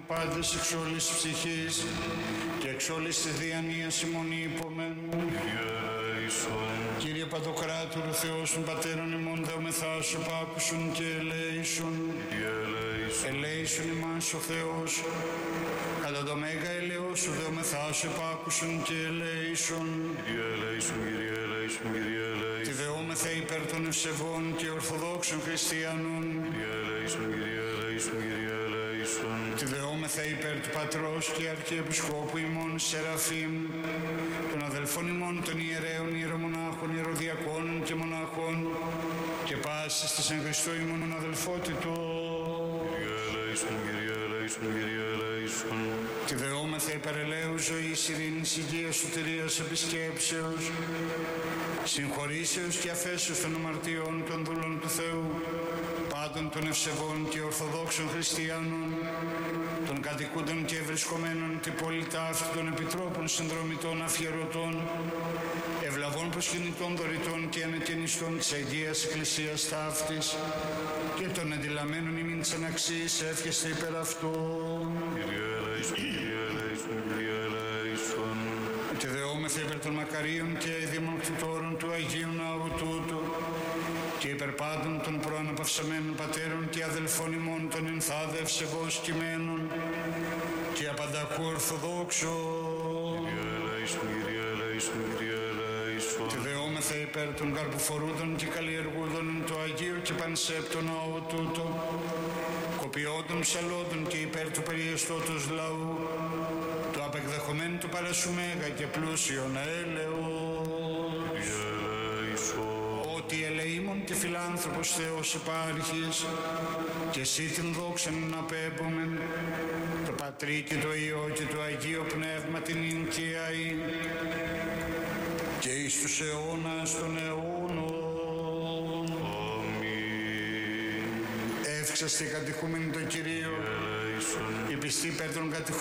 πάντες εξ όλης της ψυχής και εξ όλης της διανοίας ημών είπομεν. Κύριε Παντοκράτορ, Θεός των Πατέρων ημών, δεομεθά σου πάκουσον και ελέησον. Ελέησον ημάς ο Θεός, κατά το μέγα ελαιός σου δεομεθά σου επάκουσον και ελέησον. Τη δεόμεθα υπέρ των ευσεβών και ορθοδόξων χριστιανών. Τη δεόμεθα υπέρ του Πατρός και Αρχιεπισκόπου ημών Σεραφείμ, των αδελφών ημών των ιερέων, ιερομονάχων, ιεροδιακών και μοναχών και πάσης της εν Χριστώ ημών αδελφότητος. Τη δεόμεθα υπέρ ελέου ζωής, ειρήνης, υγείας, σωτηρίας, επισκέψεως, συγχωρήσεως και αφέσεως των αμαρτιών των δούλων του Θεού, πάντων των ευσεβών και ορθοδόξων χριστιανών, των κατοικούντων και ευρισκομένων την πολιτά αυτού των επιτρόπων, συνδρομητών, αφιερωτών, ευλαβών προσκυνητών, δωρητών και ανεκαινιστών της Αγίας Εκκλησίας ταύτης και των εντυλαμένων ημίν της αναξής εύχεστε υπέρ αυτών. Τη δεόμεθα υπέρ των μακαρίων και δημοκτητόρων του Αγίου Ναού τούτου και υπέρ πάντων των προαναπαυσαμένων πατέρων και αδελφών ημών των ενθάδε ευσεβώς κειμένων και απανταχού ορθοδόξων. Τη δεόμεθα υπέρ των καρποφορούδων και καλλιεργούδων του Αγίου και πανσέπτου Ναού τούτο, κοπιόντων ψαλόντων και υπέρ του περιεστώτος λαού, του απεκδεχομένου του παρασού μέγα και πλούσιον έλεος. Ότι ελεήμων και φιλάνθρωπος Θεός υπάρχεις και εσύ την δόξαν να απέμπομεν, το Πατρί και το Υιό και το Αγίο Πνεύμα την ίν και αΐν και εις τους αιώνας των αιώνων. Αμήν. Εύξαστε κατηχούμενοι το Κυρίο, οι πιστοί υπέρ των κατηχούμενων